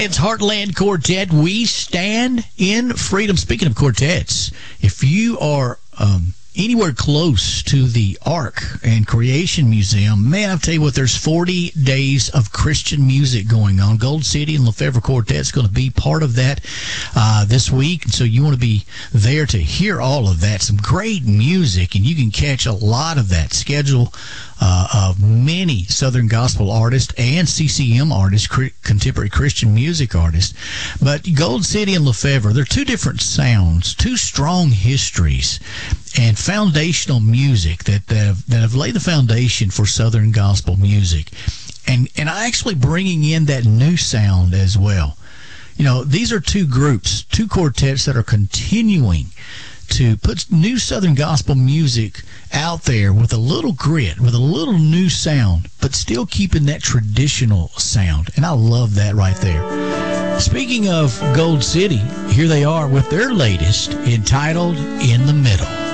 Zion's Heartland Quartet. We stand in freedom. Speaking of quartets, if you are anywhere close to the Ark and Creation Museum, man, I'll tell you what, there's 40 days of Christian music going on. Gold City and Lefevre Quartet is going to be part of that this week, and so you want to be there to hear all of that. Some great music, and you can catch a lot of that schedule of many Southern Gospel artists and CCM artists, contemporary Christian music artists. But Gold City and Lefevre, they're two different sounds, two strong histories, and foundational music that have laid the foundation for Southern Gospel music. And actually bringing in that new sound as well. You know, these are two groups, two quartets that are continuing to put new Southern Gospel music out there with a little grit, with a little new sound, but still keeping that traditional sound. And I love that right there. Speaking of Gold City, here they are with their latest, entitled In the Middle.